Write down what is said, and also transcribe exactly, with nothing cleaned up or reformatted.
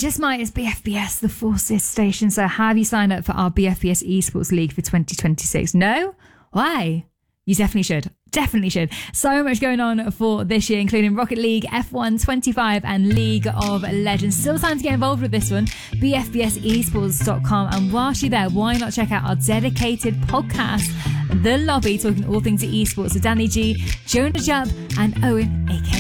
just might, it's B F B S, the Forces Station. So have you signed up for our B F B S Esports League for twenty twenty-six? No? Why? You definitely should. Definitely should. So much going on for this year, including Rocket League, F one twenty-five and League of Legends. Still time to get involved with this one. B F B S esports dot com. And whilst you're there, why not check out our dedicated podcast, The Lobby, talking all things esports with Danny G, Jonah Jupp and Owen, aka